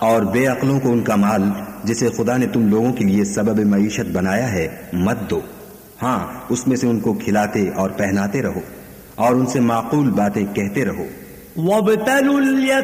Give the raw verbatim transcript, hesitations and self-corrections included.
और बेअक्लों को उनका माल जिसे खुदा ने तुम लोगों के लिए सबब मईशत बनाया है मत दो। हाँ, उसमें से उनको खिलाते और पहनाते रहो और उनसे माकूल बातें कहते रहो।